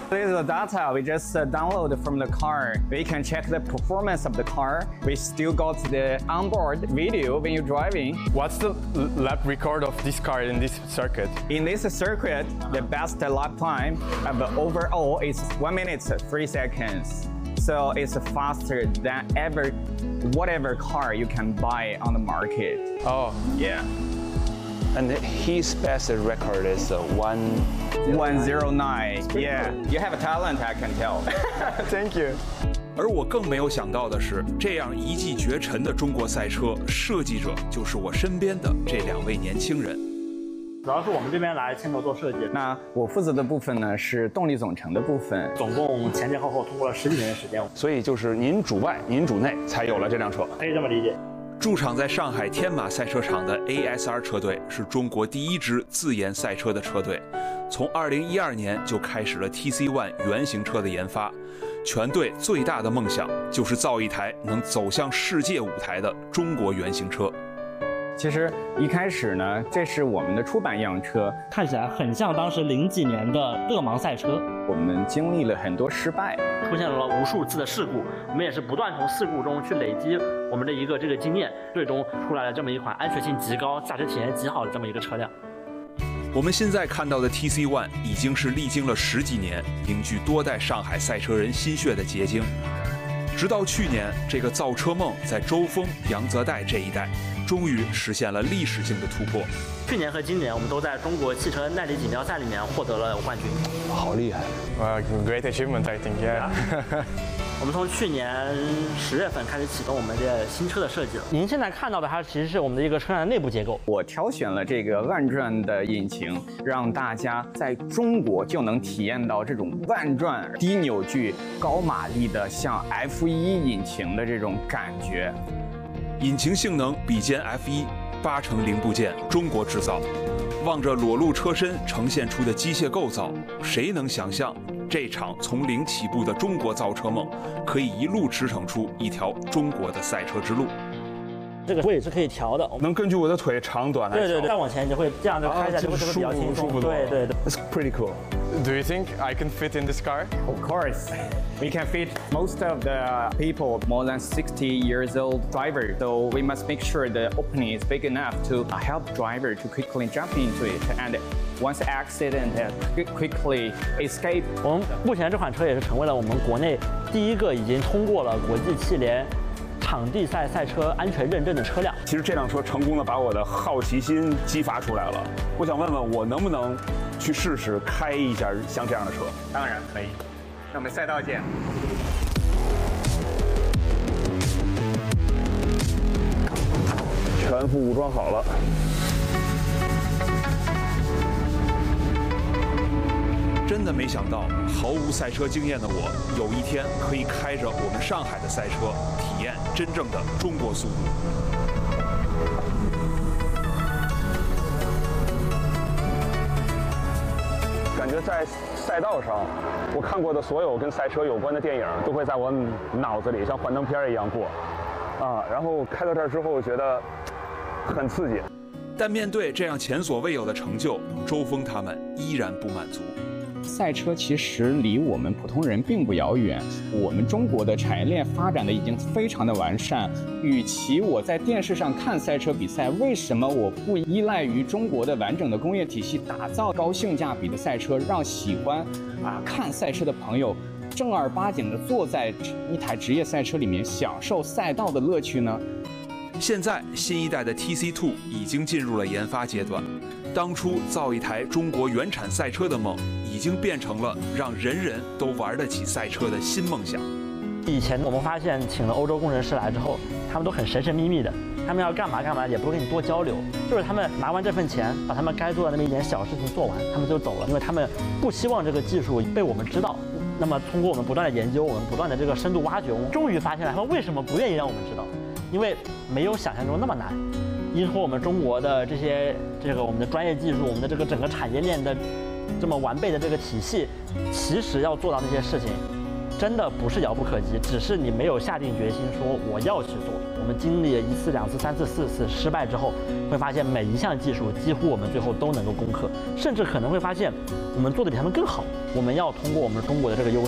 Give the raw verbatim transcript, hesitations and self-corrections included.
This is the data we just uh, download from the car. We can check the performance of the car. We still got the onboard video when you're driving. What's the lap record of this car in this circuit? In this circuit, the best lap time of the overall is one minute three seconds. So it's faster than ever, whatever car you can buy on the market. Oh, yeah. And his best record is uh, one. one oh nine. Yeah, you have a talent, I can tell. Thank you. 而我更没有想到的是，这样一骑绝尘的中国赛车设计者，就是我身边的这两位年轻人。 主要是我们这边来牵头做设计。 那我负责的部分呢是动力总成的部分， 总共前前后后通过了十几年的时间。 所以就是您主外，您主内，才有了这辆车。 可以这么理解。 驻场在上海天马赛车场的 A S R 车队是中国第一支自研赛车的车队，从二零一二年就开始了 T C 一 原型车的研发。全队最大的梦想就是造一台能走向世界舞台的中国原型车。 其实一开始呢，这是我们的出版样车， 看起来很像当时零几年的勒芒赛车。 我们经历了很多失败， 出现了无数次的事故，我们也是不断从事故中去累积我们的一个这个经验，最终出来了这么一款安全性极高、驾驶体验极好的这么一个车辆。 我们现在看到的 T C 一 已经是历经了十几年，凝聚多代上海赛车人心血的结晶。直到去年，这个造车梦在周峰、杨泽岱这一代，终于实现了历史性的突破。 去年和今年，我们都在中国汽车耐力锦标赛里面获得了冠军。 好厉害！ Well, great achievement, I think. Yeah. 我们从去年十月份开始启动我们的新车的设计了。您现在看到的，它其实是我们的一个车辆的内部结构。 我挑选了这个万转的引擎，让大家在中国就能体验到这种万转、低扭矩、高马力的像 F 一 引擎的这种感觉。 引擎性能比肩 F 一，八成零部件中国制造。望着裸露车身呈现出的机械构造，谁能想象？ 这场从零起步的中国造车梦，可以一路驰骋出一条中国的赛车之路。 这个位置是可以调的， 能根据我的腿长短来调。 对对对，再往前就会这样就开下去会比较轻松。对对对 ，It's pretty cool. Do you think I can fit in this car? Of course, we can fit most of the people more than sixty years old driver. So we must make sure the opening is big enough to help driver to quickly jump into it and. Once accident, quickly escape. 我们目前这款车也是成为了我们国内第一个已经通过了国际汽联场地赛赛车安全认证的车辆。 其实这辆车成功的把我的好奇心激发出来了。我想问问我能不能去试试开一下像这样的车？ 当然可以。那我们赛道见。 全副武装好了。 真的没想到，毫无赛车经验的我，有一天可以开着我们上海的赛车，体验真正的中国速度。 感觉在赛道上，我看过的所有跟赛车有关的电影，都会在我脑子里像幻灯片一样过，啊，然后开到这儿之后，觉得很刺激。 但面对这样前所未有的成就，周峰他们依然不满足。 赛车其实离我们普通人并不遥远，我们中国的产业链发展的已经非常的完善。与其我在电视上看赛车比赛，为什么我不依赖于中国的完整的工业体系，打造高性价比的赛车，让喜欢啊看赛车的朋友正儿八经的坐在一台职业赛车里面，享受赛道的乐趣呢？ 现在新一代的 T C 二 已经进入了研发阶段，当初造一台中国原产赛车的梦，已经变成了让人人都玩得起赛车的新梦想。 以前我们发现，请了欧洲工程师来之后，他们都很神神秘秘的，他们要干嘛干嘛，也不会跟你多交流，就是他们拿完这份钱，把他们该做的那么一点小事情做完，他们就走了，因为他们不希望这个技术被我们知道。那么通过我们不断的研究，我们不断的这个深度挖掘，我们终于发现了他们为什么不愿意让我们知道。 因为没有想象中那么难，依托我们中国的这些这个我们的专业技术，我们的这个整个产业链的这么完备的这个体系，其实要做到那些事情，真真的不是遥不可及，只是你没有下定决心说我要去做。我们经历了一次、两次、三次、四次失败之后，会发现每一项技术几乎我们最后都能够攻克，甚至可能会发现我们做的比他们更好。我们要通过我们中国的这个优